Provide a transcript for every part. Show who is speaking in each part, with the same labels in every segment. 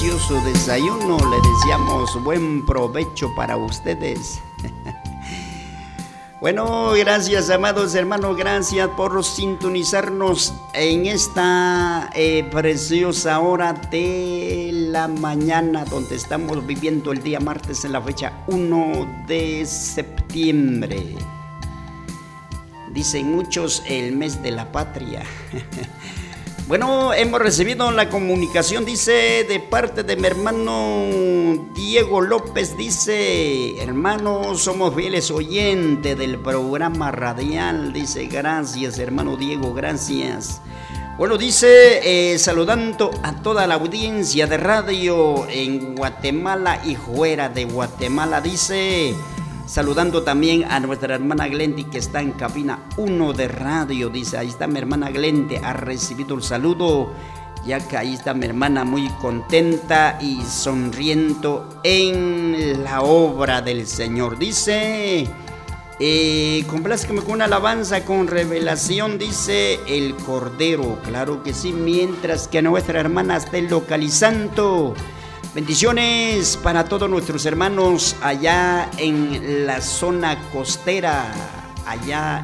Speaker 1: delicioso desayuno. Le deseamos buen provecho para ustedes. Bueno, gracias amados hermanos, gracias por sintonizarnos en esta preciosa hora de la mañana, donde estamos viviendo el día martes en la fecha 1 de septiembre. Dicen muchos el mes de la patria. Bueno, hemos recibido la comunicación, dice, de parte de mi hermano Diego López. Dice: hermano, somos fieles oyentes del programa radial. Dice: gracias hermano Diego, gracias. Bueno, dice, saludando a toda la audiencia de radio en Guatemala y fuera de Guatemala. Dice, saludando también a nuestra hermana Glente, que está en cabina 1 de radio. Dice, ahí está mi hermana Glente, ha recibido el saludo, ya que ahí está mi hermana muy contenta y sonriendo en la obra del Señor. Dice, complázcame con una alabanza con revelación, dice, el Cordero. Claro que sí, mientras que nuestra hermana esté localizando. Bendiciones para todos nuestros hermanos allá en la zona costera, allá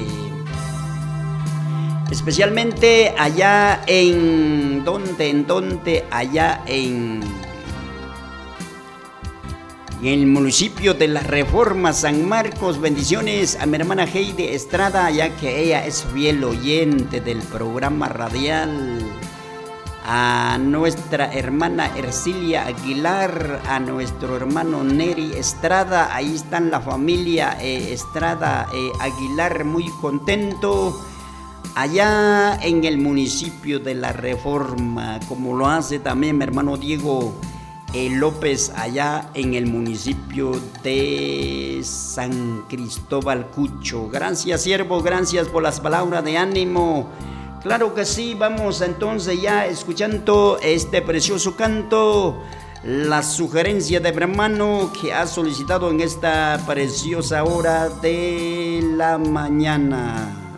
Speaker 1: especialmente allá en allá en el municipio de La Reforma, San Marcos. Bendiciones a mi hermana Heidi Estrada, ya que ella es fiel oyente del programa radial. A nuestra hermana Ercilia Aguilar, a nuestro hermano Neri Estrada, ahí están la familia Estrada Aguilar, muy contento allá en el municipio de La Reforma, como lo hace también mi hermano Diego López allá en el municipio de San Cristóbal Cucho. Gracias siervo, gracias por las palabras de ánimo. Claro que sí, vamos entonces ya escuchando este precioso canto, la sugerencia de mi hermano que ha solicitado en esta preciosa hora de la mañana.